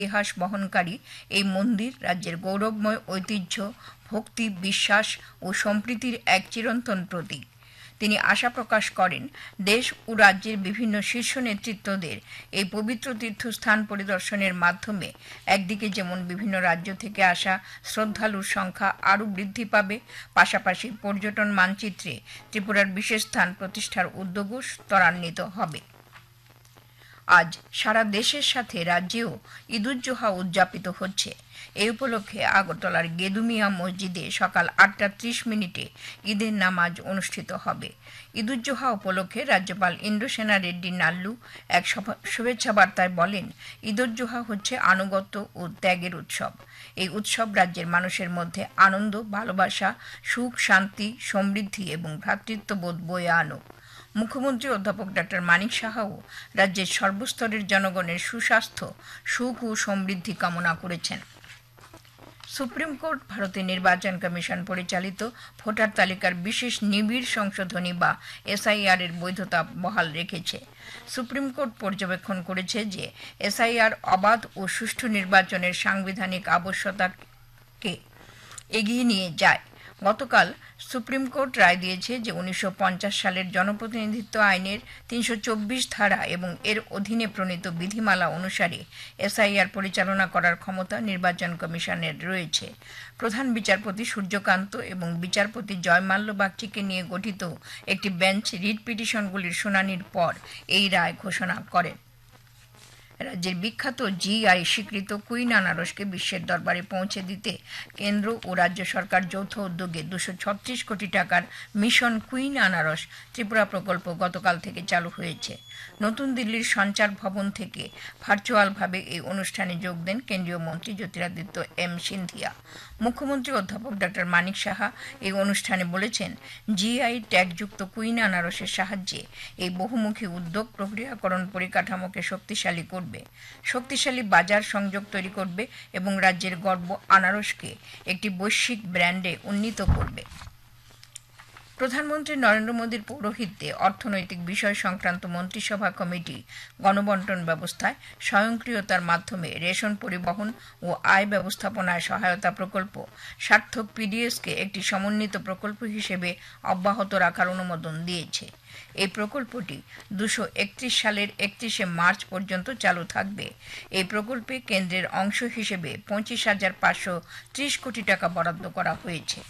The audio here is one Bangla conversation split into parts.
ইতিহাস বহনকারী এই মন্দির রাজ্যের গৌরবময় ঐতিহ্য, ভক্তি, বিশ্বাস ও সম্প্রীতির এক চিরন্তন প্রতীক। তিনি আশা প্রকাশ করেন, দেশ ও রাজ্যের বিভিন্ন শীর্ষ নেতৃত্বদের এই পবিত্র তীর্থস্থান পরিদর্শনের মাধ্যমে একদিকে যেমন বিভিন্ন রাজ্য থেকে আসা শ্রদ্ধালুর সংখ্যা আরও বৃদ্ধি পাবে, পাশাপাশি পর্যটন মানচিত্রে ত্রিপুরার বিশেষ স্থান প্রতিষ্ঠার উদ্যোগও ত্বরান্বিত হবে। আজ সারা দেশের সাথে রাজ্যেও ঈদুজ্জোহা উদযাপিত হচ্ছে। এই উপলক্ষে আগরতলার গেদুমিয়া মসজিদে সকাল 8:30 ঈদের নামাজ অনুষ্ঠিত হবে। ঈদুজ্জোহা উপলক্ষে রাজ্যপাল ইন্দ্রসেনা রেড্ডি নাল্লু এক শুভেচ্ছা বার্তায় বলেন, ঈদুজ্জোহা হচ্ছে আনুগত্য ও ত্যাগের উৎসব। এই উৎসব রাজ্যের মানুষের মধ্যে আনন্দ, ভালোবাসা, সুখ, শান্তি, সমৃদ্ধি এবং ভ্রাতৃত্ববোধ বয়ে আনুক। মুখ্যমন্ত্রী অধ্যাপক ডক্টর মানিক সাহাও রাজ্যের সর্বস্তরের জনগণের সুস্বাস্থ্য, সুখ ও সমৃদ্ধি কামনা করেছেন। সুপ্রিম কোর্ট ভারতের নির্বাচন কমিশন পরিচালিত ভোটার তালিকার বিশেষ নিবিড় সংশোধনী বা এসআইআর এর বৈধতা বহাল রেখেছে। সুপ্রিম কোর্ট পর্যবেক্ষণ করেছে যে এসআইআর অবাধ ও সুষ্ঠু নির্বাচনের সাংবিধানিক আবশ্যকতাকে এগিয়ে নিয়ে যায়। গতকাল সুপ্রিম কোর্ট রায় দিয়েছে যে 1950 সালের জনপ্রতিনিধিত্ব আইনের 324 ধারা এবং এর অধীনে প্রণীত বিধিমালা অনুসারে এসআইআর পরিচালনা করার ক্ষমতা নির্বাচন কমিশনের রয়েছে। প্রধান বিচারপতি সূর্যকান্ত এবং বিচারপতি জয়মাল্য বাগচিকে নিয়ে গঠিত একটি বেঞ্চ রিট পিটিশনগুলির শুনানির পর এই রায় ঘোষণা করেন। রাজ্যের বিখ্যাত জিআই স্বীকৃত কুইন আনারসকে বিশ্বের দরবারে পৌঁছে দিতে কেন্দ্র ও রাজ্য সরকার যৌথ উদ্যোগে 236 কোটি টাকার মিশন কুইন আনারস ত্রিপুরা প্রকল্প গতকাল থেকে চালু হয়েছে। নতুন দিল্লির সঞ্চার ভবন থেকে ভার্চুয়ালভাবে এই অনুষ্ঠানে যোগ দেন কেন্দ্রীয় মন্ত্রী জ্যোতিরাদিত্য এম সিন্ধিয়া। মুখ্যমন্ত্রী অধ্যাপক ডক্টর মানিক সাহা এই অনুষ্ঠানে বলেছেন, জিআই ট্যাগযুক্ত কুইন আনারসের সাহায্যে এই বহুমুখী উদ্যোগ প্রক্রিয়াকরণ পরিকাঠামোকে শক্তিশালী করবে, শক্তিশালী বাজার সংযোগ তৈরি করবে এবং রাজ্যের গর্ব আনারসকে একটি বৈশ্বিক ব্র্যান্ডে উন্নীত করবে। প্রধানমন্ত্রী নরেন্দ্র মোদীর পৌরোহিত্যে অর্থনৈতিক বিষয় সংক্রান্ত মন্ত্রিসভা কমিটি গণবণ্টন ব্যবস্থায় স্বয়ংক্রিয়তার মাধ্যমে রেশন পরিবহন ও আয় ব্যবস্থাপনায় সহায়তা প্রকল্প সার্থক পিডিএসকে একটি সমন্বিত প্রকল্প হিসেবে অব্যাহত রাখার অনুমোদন দিয়েছে। এই প্রকল্পটি 231 সালের 31 মার্চ পর্যন্ত চালু থাকবে। এই প্রকল্পে কেন্দ্রের অংশ হিসেবে 25,530 কোটি টাকা বরাদ্দ করা হয়েছে।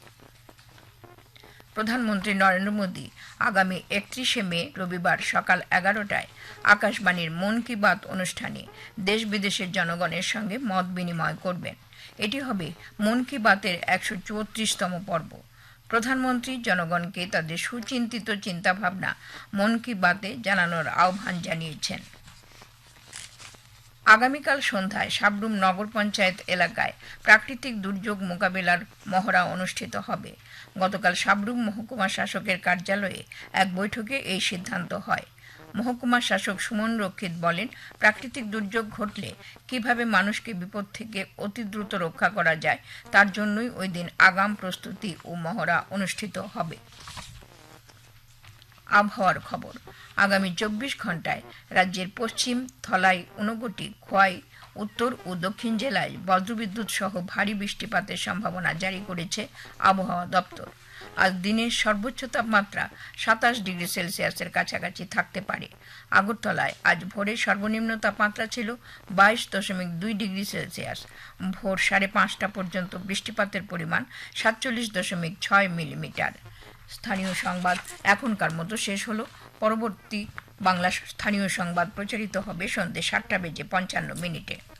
প্রধানমন্ত্রী নরেন্দ্র মোদী আগামী 31 মে রবিবার সকাল 11টায় আকাশবাণীর মন কি বাত অনুষ্ঠানে দেশ বিদেশের জনগণের সঙ্গে মত বিনিময় করবেন। এটি হবে মন কি বাতের 134তম পর্ব। প্রধানমন্ত্রী জনগণকে তাদের সুচিন্তিত চিন্তাভাবনা মন কি বাতে জানানোর আহ্বান জানিয়েছেন। আগামীকাল সন্ধ্যায় সাবরুম নগর পঞ্চায়েত এলাকায় প্রাকৃতিক দুর্যোগ মোকাবিলার মহড়া অনুষ্ঠিত হবে। গতকাল সাবরুম মহকুমা শাসকের কার্যালয়ে এক বৈঠকে এই সিদ্ধান্ত হয়। মহকুমা শাসক সুমন রক্ষিত বলেন, প্রাকৃতিক দুর্যোগ ঘটলে কিভাবে মানুষকে বিপদ থেকে অতি দ্রুত রক্ষা করা যায় তার জন্যই ওই দিন আগাম প্রস্তুতি ও মহড়া অনুষ্ঠিত হবে। আবহাওয়ার খবর। আগামী 24 ঘন্টায় রাজ্যের পশ্চিম, ধলাই, ঊনকোটি, খোয়াই, উত্তর ও দক্ষিণ জেলায় বজ্রবিদ্যুৎ সহ ভারী বৃষ্টিপাতের সম্ভাবনা জারি করেছে আবহাওয়া দপ্তর। আজ দিনের সর্বোচ্চ তাপমাত্রা 27 ডিগ্রি সেলসিয়াসের কাছাকাছি থাকতে পারে। আগরতলায় আজ ভোরে সর্বনিম্ন তাপমাত্রা ছিল 22.2 ডিগ্রি সেলসিয়াস। ভোর 5:30 পর্যন্ত বৃষ্টিপাতের পরিমাণ 47.6 মিলিমিটার। স্থানীয় সংবাদ এখনকার মতো শেষ হলো। পরবর্তী বাংলা স্থানীয় সংবাদ প্রচারিত হবে সন্ধ্যে 7:55